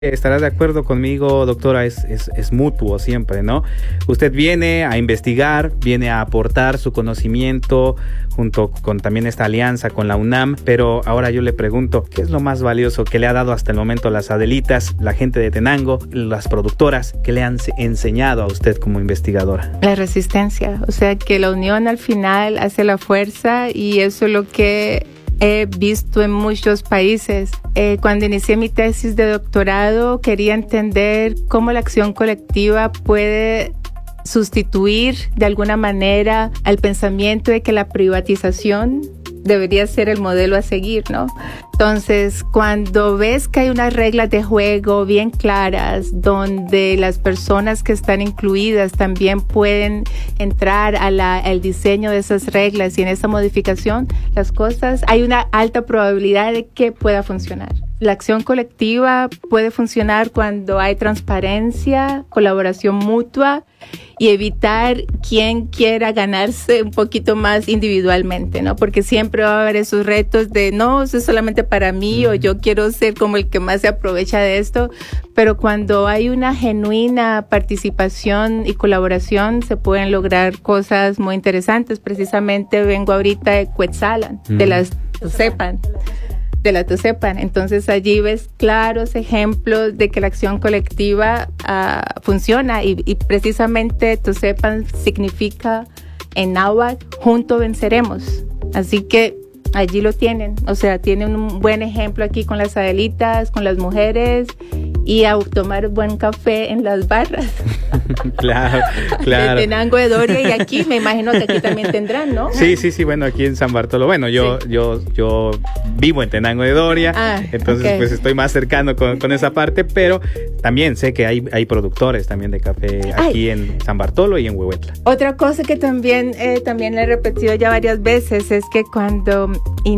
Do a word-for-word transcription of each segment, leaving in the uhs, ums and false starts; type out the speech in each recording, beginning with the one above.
Estará de acuerdo conmigo, doctora, es, es, es mutuo siempre, ¿no? Usted viene a investigar, viene a aportar su conocimiento junto con también esta alianza con la UNAM, pero ahora yo le pregunto, ¿qué es lo más valioso que le ha dado hasta el momento las Adelitas, la gente de Tenango, las productoras, que le han enseñado a usted como investigadora? La resistencia, o sea que la unión al final hace la fuerza y eso es lo que he visto en muchos países. Eh, cuando inicié mi tesis de doctorado, quería entender cómo la acción colectiva puede sustituir de alguna manera al pensamiento de que la privatización debería ser el modelo a seguir, ¿no? Entonces, cuando ves que hay unas reglas de juego bien claras, donde las personas que están incluidas también pueden entrar a la, al diseño de esas reglas y en esa modificación, las cosas, hay una alta probabilidad de que pueda funcionar. La acción colectiva puede funcionar cuando hay transparencia, colaboración mutua y evitar quien quiera ganarse un poquito más individualmente, ¿no? Porque siempre va a haber esos retos de no, eso es solamente para mí o yo quiero ser como el que más se aprovecha de esto. Pero cuando hay una genuina participación y colaboración se pueden lograr cosas muy interesantes. Precisamente vengo ahorita de Cuetzalan, mm. de las Tuxtepan. de la Tuxtepan. Entonces allí ves claros ejemplos de que la acción colectiva uh, funciona y, y precisamente Tuxtepan significa en náhuatl juntos venceremos. Así que allí lo tienen, o sea, tienen un buen ejemplo aquí con las Adelitas, con las mujeres y a tomar buen café en las barras. Claro, claro. De Tenango de Doria y aquí, me imagino que aquí también tendrán, ¿no? Sí, sí, sí, bueno, aquí en San Bartolo. Bueno, yo, sí. yo, yo vivo en Tenango de Doria, ah, entonces okay. pues estoy más cercano con, con esa parte, pero también sé que hay, hay productores también de café aquí Ay. en San Bartolo y en Huehuetla. Otra cosa que también, eh, también le he repetido ya varias veces es que cuando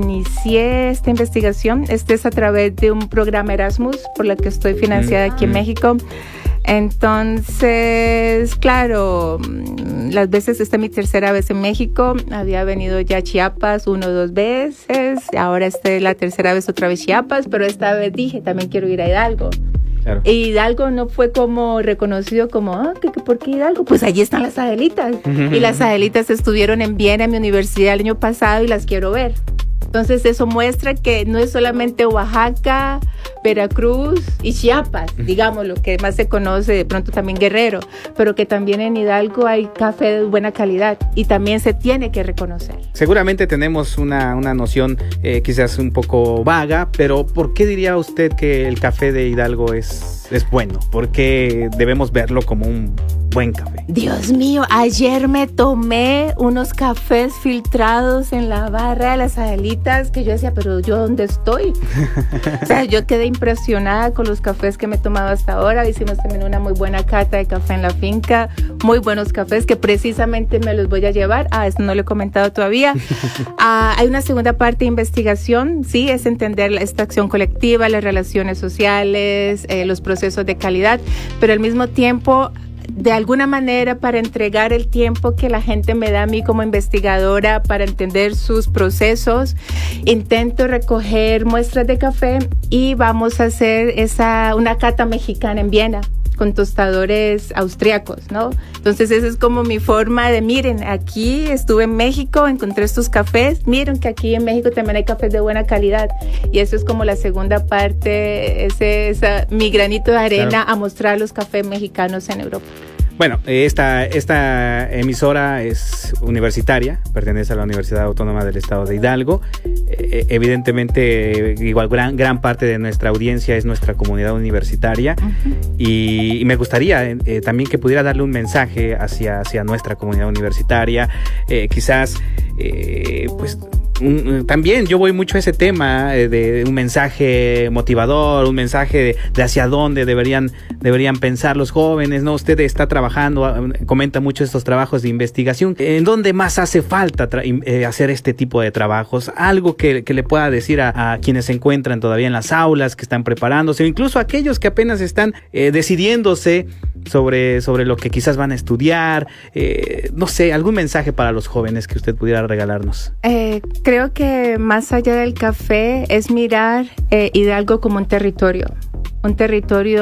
inicié esta investigación, este es a través de un programa Erasmus por la que estoy financiada mm. aquí en México. Entonces, claro, las veces, esta es mi tercera vez en México, había venido ya a Chiapas uno o dos veces, ahora esta es la tercera vez otra vez Chiapas, pero esta vez dije, también quiero ir a Hidalgo. Claro. Y Hidalgo no fue como reconocido como, ah, ¿qué, qué, ¿por qué Hidalgo? Pues allí están las Adelitas. Uh-huh. Y las Adelitas estuvieron en Viena, en mi universidad el año pasado y las quiero ver. Entonces eso muestra que no es solamente Oaxaca, Veracruz y Chiapas, digamos, lo que más se conoce, de pronto también Guerrero, pero que también en Hidalgo hay café de buena calidad y también se tiene que reconocer. Seguramente tenemos una, una noción eh, quizás un poco vaga, pero ¿por qué diría usted que el café de Hidalgo es, es bueno? ¿Por qué debemos verlo como un buen café? Dios mío, ayer me tomé unos cafés filtrados en la barra de las Adelitas que yo decía, pero ¿yo dónde estoy? O sea, yo quedé impresionada con los cafés que me he tomado hasta ahora. Hicimos también una muy buena cata de café en la finca, muy buenos cafés que precisamente me los voy a llevar. Ah, esto no lo he comentado todavía. Ah, hay una segunda parte de investigación, sí, es entender esta acción colectiva, las relaciones sociales, eh, los procesos de calidad, pero al mismo tiempo de alguna manera para entregar el tiempo que la gente me da a mí como investigadora para entender sus procesos, intento recoger muestras de café y vamos a hacer esa, una cata mexicana en Viena con tostadores austriacos, ¿no? Entonces esa es como mi forma de, miren, aquí estuve en México, encontré estos cafés, miren que aquí en México también hay cafés de buena calidad y eso es como la segunda parte, ese, esa, mi granito de arena claro. a mostrar los cafés mexicanos en Europa. Bueno, esta, esta emisora es universitaria, pertenece a la Universidad Autónoma del Estado de Hidalgo. Eh, evidentemente, igual gran, gran parte de nuestra audiencia es nuestra comunidad universitaria uh-huh. y, y me gustaría eh, también que pudiera darle un mensaje hacia, hacia nuestra comunidad universitaria. Eh, quizás, eh, pues... Un, también yo voy mucho a ese tema eh, de un mensaje motivador, un mensaje de, de hacia dónde deberían, deberían pensar los jóvenes, ¿no? Usted está trabajando, comenta mucho estos trabajos de investigación. ¿En dónde más hace falta tra- eh, hacer este tipo de trabajos? Algo que, que le pueda decir a, a quienes se encuentran todavía en las aulas, que están preparándose, o incluso a aquellos que apenas están eh, decidiéndose sobre, sobre lo que quizás van a estudiar, eh, no sé, algún mensaje para los jóvenes que usted pudiera regalarnos. Eh, creo que más allá del café es mirar eh, Hidalgo como un territorio, un territorio